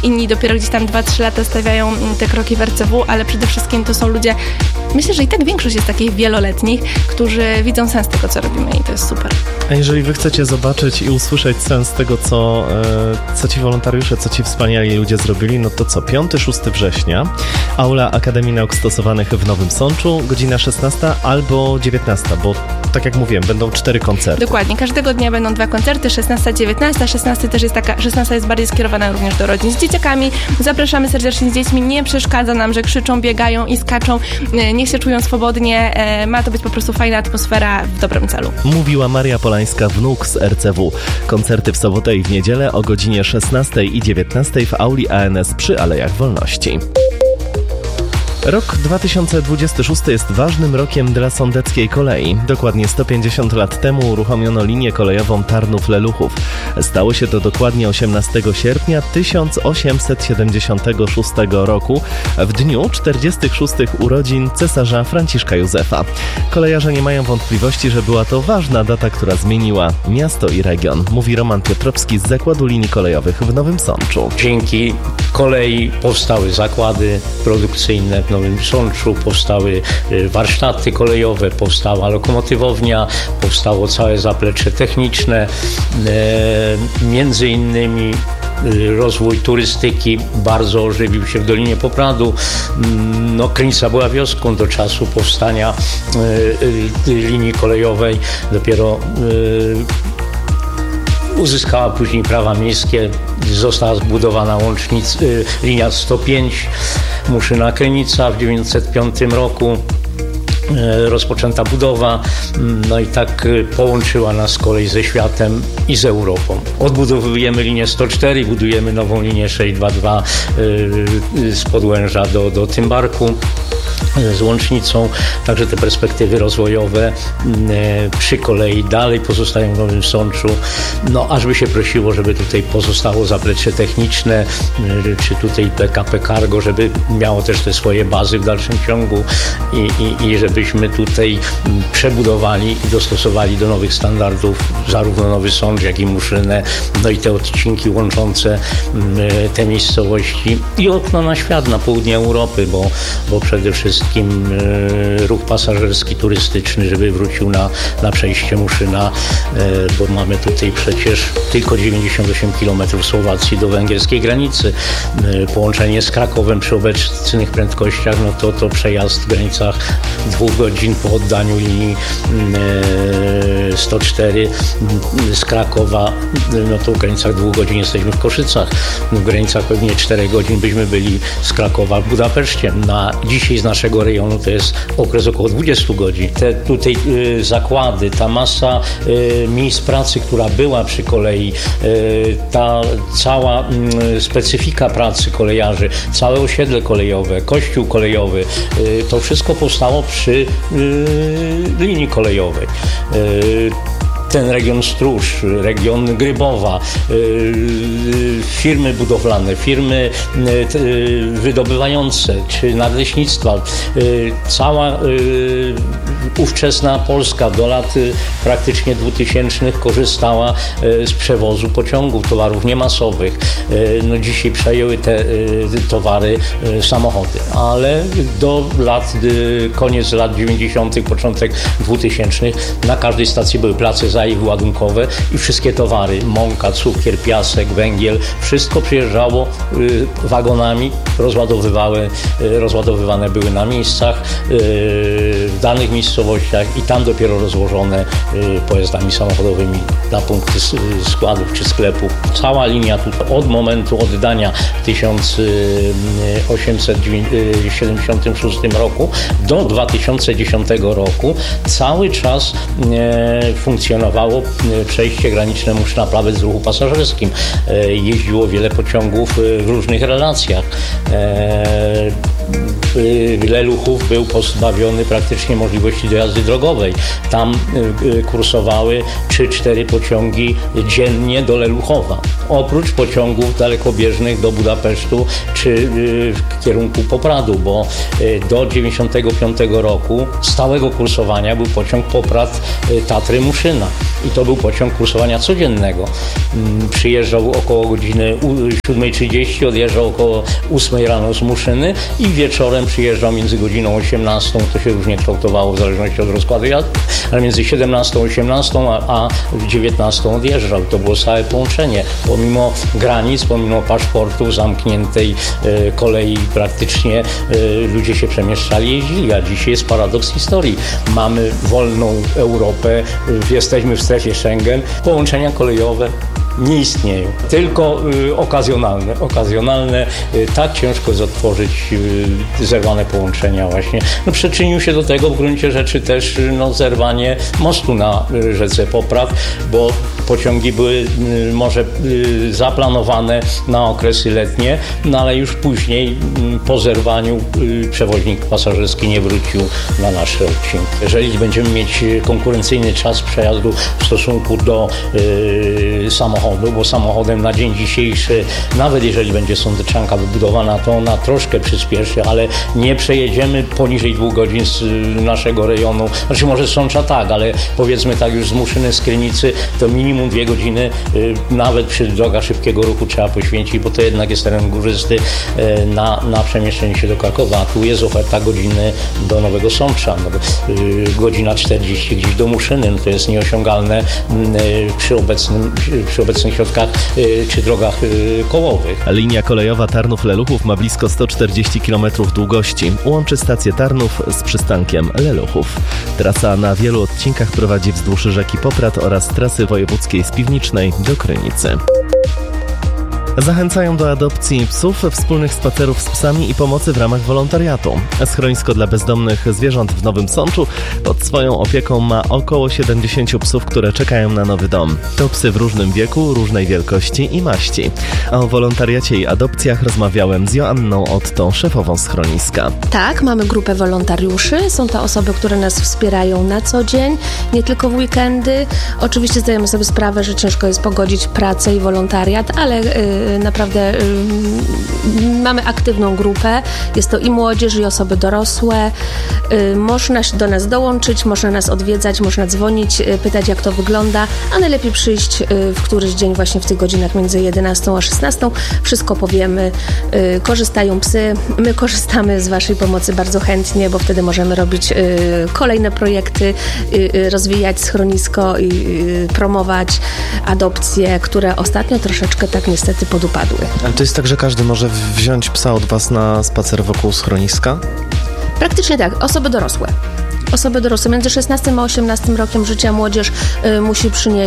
inni dopiero gdzieś tam 2-3 lata stawiają te kroki w RCW, ale przede wszystkim to są ludzie, myślę, że i tak większość jest takich wieloletnich, którzy widzą sens tego, co robimy i to jest super. A jeżeli wy chcecie zobaczyć i usłyszeć sens tego, co ci wolontariusze, co ci wspaniali ludzie zrobili, no to co? 5-6 września, Aula Akademii Nauk Stosowanych w Nowym Sączu, godzina 16 albo 19, bo tak jak mówiłem, będą 4 koncerty. Dokładnie, każdego dnia będą 2 koncerty, 16-19, 16 jest bardziej skierowana również do rodzin z dzieciakami. Zapraszamy serdecznie z dziećmi, nie przeszkadza nam, że krzyczą, biegają i skaczą, niech się czują swobodnie, ma to być po prostu fajna atmosfera w dobrym celu. Mówiła Maria Polańska, wnuk z RCW. Koncerty w sobotę i w niedzielę o godzinie 16 i 19 w auli ANS przy Alejach Wolności. Rok 2026 jest ważnym rokiem dla sądeckiej kolei. Dokładnie 150 lat temu uruchomiono linię kolejową Tarnów-Leluchów. Stało się to dokładnie 18 sierpnia 1876 roku, w dniu 46 urodzin cesarza Franciszka Józefa. Kolejarze nie mają wątpliwości, że była to ważna data, która zmieniła miasto i region, mówi Roman Piotrowski z Zakładu Linii Kolejowych w Nowym Sączu. Dzięki kolei powstały zakłady produkcyjne w Nowym Sączu, powstały warsztaty kolejowe, powstała lokomotywownia, powstało całe zaplecze techniczne, między innymi rozwój turystyki bardzo ożywił się w Dolinie Popradu. Krynica była wioską do czasu powstania linii kolejowej. Dopiero uzyskała później prawa miejskie, została zbudowana linia 105 Muszyna-Krynica w 1905 roku. Rozpoczęta budowa, i tak połączyła nas kolej ze światem i z Europą. Odbudowujemy linię 104, budujemy nową linię 622 z Podłęża do Tymbarku z łącznicą, także te perspektywy rozwojowe przy kolei dalej pozostają w Nowym Sączu, aż by się prosiło, żeby tutaj pozostało zaplecze techniczne, czy tutaj PKP Cargo, żeby miało też te swoje bazy w dalszym ciągu i żebyśmy tutaj przebudowali i dostosowali do nowych standardów zarówno Nowy Sącz, jak i Muszynę, i te odcinki łączące te miejscowości i okno na świat, na południe Europy, bo przede wszystkim ruch pasażerski, turystyczny, żeby wrócił na przejście Muszyna, bo mamy tutaj przecież tylko 98 km Słowacji do węgierskiej granicy. Połączenie z Krakowem przy obecnych prędkościach, to przejazd w granicach 2 godzin po oddaniu linii 104 z Krakowa, to w granicach 2 godzin jesteśmy w Koszycach. W granicach pewnie 4 godzin byśmy byli z Krakowa w Budapeszcie. Dzisiaj z naszego rejonu to jest okres około 20 godzin. Te tutaj zakłady, ta masa miejsc pracy, która była przy kolei, ta cała specyfika pracy kolejarzy, całe osiedle kolejowe, kościół kolejowy, to wszystko powstało przy linii kolejowej. Ten region Stróż, region Grybowa, firmy budowlane, firmy wydobywające czy nadleśnictwa, cała ówczesna Polska do lat praktycznie 2000 korzystała z przewozu pociągów, towarów niemasowych. Dzisiaj przejęły te towary samochody, ale do koniec lat 90., początek 2000 na każdej stacji były place ładunkowe i wszystkie towary, mąka, cukier, piasek, węgiel, wszystko przyjeżdżało wagonami, rozładowywane były na miejscach, w danych miejscowościach i tam dopiero rozłożone pojazdami samochodowymi na punkty składów czy sklepów. Cała linia tutaj od momentu oddania w 1876 roku do 2010 roku cały czas funkcjonowało przejście graniczne Muszyna-Plawec w ruchu pasażerskim. Jeździło wiele pociągów w różnych relacjach. Leluchów był pozbawiony praktycznie możliwości dojazdy drogowej. Tam kursowały 3-4 pociągi dziennie do Leluchowa. Oprócz pociągów dalekobieżnych do Budapesztu czy w kierunku Popradu, bo do 1995 roku stałego kursowania był pociąg Poprad Tatry-Muszyna. I to był pociąg kursowania codziennego. Przyjeżdżał około godziny 7:30, odjeżdżał około 8 rano z Muszyny i wieczorem przyjeżdżał między godziną 18, to się różnie kształtowało w zależności od rozkładu jazdy, ale między 17 a 18, a w 19 odjeżdżał. To było stałe połączenie. Pomimo granic, pomimo paszportów, zamkniętej kolei praktycznie ludzie się przemieszczali, jeździli, a dzisiaj jest paradoks historii. Mamy wolną Europę, jesteśmy w strefie Schengen, połączenia kolejowe nie istnieją, tylko okazjonalne. Tak ciężko jest otworzyć zerwane połączenia właśnie. Przyczynił się do tego w gruncie rzeczy też zerwanie mostu na rzece Poprad, bo pociągi były może zaplanowane na okresy letnie, ale już później po zerwaniu przewoźnik pasażerski nie wrócił na nasze odcinki. Jeżeli będziemy mieć konkurencyjny czas przejazdu w stosunku do samochodu, bo samochodem na dzień dzisiejszy, nawet jeżeli będzie sądeczanka wybudowana, to ona troszkę przyspieszy, ale nie przejedziemy poniżej 2 godzin z naszego rejonu. Znaczy może Sącza tak, ale powiedzmy tak już z Muszyny, z Krynicy, to minimum 2 godziny, nawet przy drogach szybkiego ruchu trzeba poświęcić, bo to jednak jest teren górzysty, na przemieszczenie się do Krakowa. A tu jest oferta godziny do Nowego Sącza, godzina 40 gdzieś do Muszyny, to jest nieosiągalne przy obecnych środkach czy drogach kołowych. Linia kolejowa Tarnów-Leluchów ma blisko 140 km długości. Łączy stację Tarnów z przystankiem Leluchów. Trasa na wielu odcinkach prowadzi wzdłuż rzeki Poprad oraz trasy wojewódzkiej z Piwnicznej do Krynicy. Zachęcają do adopcji psów, wspólnych spacerów z psami i pomocy w ramach wolontariatu. Schronisko dla bezdomnych zwierząt w Nowym Sączu pod swoją opieką ma około 70 psów, które czekają na nowy dom. To psy w różnym wieku, różnej wielkości i maści. A o wolontariacie i adopcjach rozmawiałem z Joanną Ottą, szefową schroniska. Tak, mamy grupę wolontariuszy. Są to osoby, które nas wspierają na co dzień, nie tylko w weekendy. Oczywiście zdajemy sobie sprawę, że ciężko jest pogodzić pracę i wolontariat, ale naprawdę mamy aktywną grupę. Jest to i młodzież, i osoby dorosłe. Można do nas dołączyć, można nas odwiedzać, można dzwonić, pytać, jak to wygląda, a najlepiej przyjść w któryś dzień właśnie w tych godzinach między 11 a 16. Wszystko powiemy. Korzystają psy. My korzystamy z Waszej pomocy bardzo chętnie, bo wtedy możemy robić kolejne projekty, rozwijać schronisko i promować adopcje, które ostatnio troszeczkę tak niestety podupadły. Ale to jest tak, że każdy może wziąć psa od Was na spacer wokół schroniska? Praktycznie tak. Osoby dorosłe między 16 a 18 rokiem życia młodzież musi przynieść